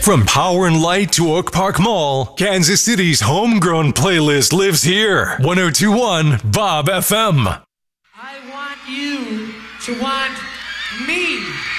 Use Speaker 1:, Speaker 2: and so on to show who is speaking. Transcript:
Speaker 1: From Power and Light to Oak Park Mall, Kansas City's homegrown playlist lives here. 1021 Bob FM.
Speaker 2: I want you to want me.